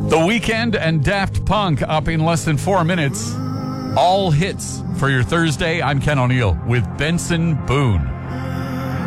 The Weeknd and Daft Punk up in less than 4 minutes. All hits for your Thursday. I'm Ken O'Neill with Benson Boone.